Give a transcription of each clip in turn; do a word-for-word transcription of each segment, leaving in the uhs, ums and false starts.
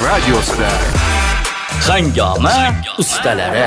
radiosida Hangoma ustalari.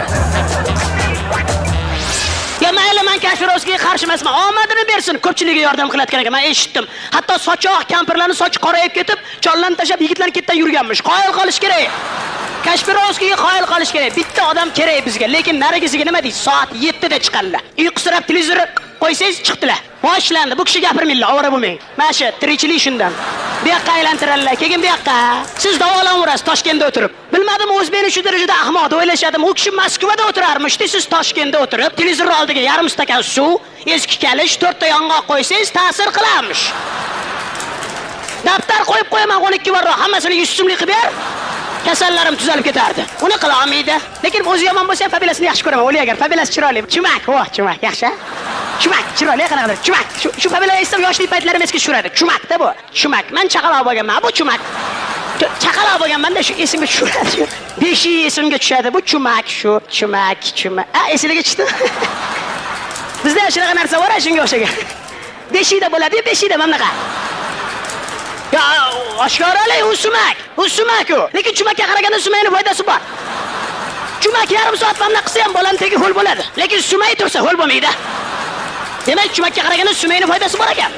Ya mayli, men Kashirovskiga qarshi emasman. Omadini bersin, ko'pchilikga yordam qilayotgan ekan. Men eshitdim. Hatto sochoq kampirlarning sochi qorayib ketib, chollarni tashlab yigitlar ketdan yurganmish. Qoyil qolish kerak. Kashirovskiga qoyil qolish kerak. Bitta odam kerak bizga, lekin narigisiga nima deysiz? Soat yettida chiqadilar. Uyqusirab televizor qo'ysangiz chiqdilar. Boshlandi. Bu kishi gapirmaylar, ovora bo'lmang. Mana shu tirikchilik shundan. Bu yoqqa aylantiradilar, keyin bu yoqqa. Siz davolanverasiz Toshkentda o'tirib. Bilmadim, o'zbekni shu darajada ahmoq deb o'ylashadim. U kishi Moskvada o'tirarmish, siz Toshkentda o'tirib, televizor oldiga yarim stakan suv, eski kalish, to'rtta yong'oq qo'ysangiz ta'sir qilarmish. Daftar qo'yib qo'yaman o'n ikki baroq, hammasini yuz so'mlik qilib ber. Kasallarim tuzalib ketardi. Uni qila olmaydi. Lekin o'zi yomon bo'lsa ham fabilasini yaxshi ko'raman. O'li agar fabilasi chiroyli, chumak, voh, chumak, yaxshi. Chumak, chiroyli qanaqa? Chumak. Shu fabilaga esam yoshlik paytlarim esga tushiradi. Chumakda bu. Chumak. Men chaqaloq bo'lganman. Bu chumak. Chaqaloq bo'lganman-da, shu esimga tushadi. Beshi esimga tushadi. Bu chumak, shu chumak, chumak. A, esiga tushdi. Bizda shunaqa narsa bor, shunga o'xshagan. Beshida bo'ladi, beshida mana bunaqa. Ya, oshkoralik u sumak. U sumak u. Lekin chumakka qaraganda sumakning foydasi bor. Chumak yarim soat mana qilsa ham bolani tegi ho'l bo'ladi. Lekin sumay tursa ho'l bo'lmaydi. Demak, chumakka qaraganda sumayning foydasi bor ekan.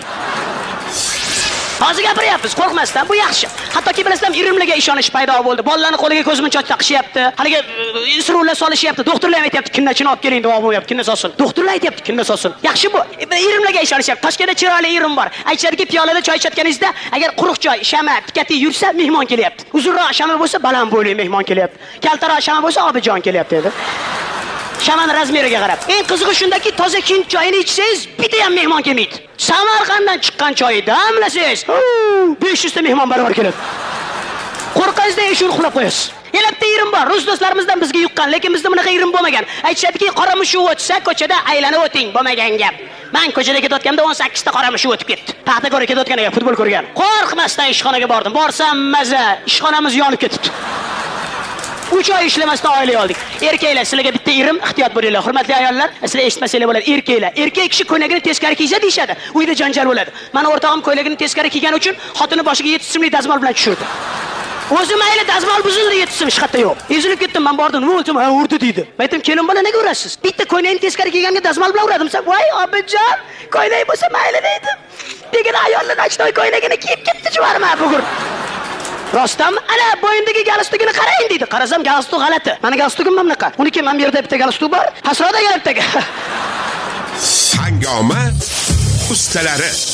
Hozir gapiryapmiz, qo'rqmasdan, bu yaxshi. Hattoki bilasizlar, irimlarga ishonish paydo bo'ldi. Bolalarning qo'liga ko'zmunchoq taqishyapti. Haligi insullar solishyapti. Doktorlar ham aytayapti, kinnachini olib keling deb bo'lyapti, kinna solsin. Doktorlar aytayapti, kinna solsin. Yaxshi bu. Irimlarga ishonishyapti. Toshkentda chiroyli irim bor. Aytishadiki, piyolada choy ichayotganingizda, agar quruq choy, shama, tikati yursa, mehmon kelyapti. Uzunroq shama bo'lsa, baland bo'yli mehmon kelyapti. Kaltaroq shama bo'lsa, obijon kelyapti dedi. Shaman razmeriga qarab. Eng qizig'i shundaki, toza kin choyini ichsangiz, bitta ham mehmon kelmaydi. Samarqanddan chiqqan choyda amlasangiz, besh yuz ta mehmon barobar keladi. Qo'rqingizdan shuni uxlab qo'yasiz. Elabda irim bor. Rus do'stlarimizdan bizga yuqqan, lekin bizda bunaqa irim bo'lmagan. Aytishadiki, qora mushuv o'tsa, ko'chada aylanib o'ting, bo'lmagan gap. Men ko'chada ketayotganda o'n sakkiz ta qora mushuv o'tib ketdi. Paxtakor ketayotgan ekan, futbol ko'rgan. Qo'rqmasdan ishxonaga bordim. Borsam maza, ishxonamiz yonib ketibdi. uch oy ishlamasdan oila oldik. Erkaklar, sizlarga bitta irim, ehtiyot bo'linglar. Hurmatli ayollar, sizlar eshitmasanglar bo'ladi. Erkaklar, erkak kishi ko'ylagini teskari kiysa deyshadi. Uyda janjal bo'ladi. Mana o'rtog'im ko'ylagini teskari kiygan uchun xotini boshiga yetti so'mlik dazmol bilan tushirdi. O'zi mayli dazmol buzildi, yetti so'm hech qayerda yo'q. Ezilib ketdim, men bordim, nima bo'ldi? Ha, urdi deydi. Men aytdim, kelin bola nega urasiz? Bitta ko'ylagini teskari kiyganga dazmol bilan uradim. Voy, obijon, ko'ylak bo'lsa mayli deydi. Degan ayollar achtoy ko'ylagini kiyib ketdi juvarma bugun. Rostam, ana bo'yindagi galstugini qarang dedi. Qarasam galstug g'alati. Meni galstugim mana bunaqa. Uniki men bu yerda bitta galstug bor. Hasroda galataga. Hangoma ustalari.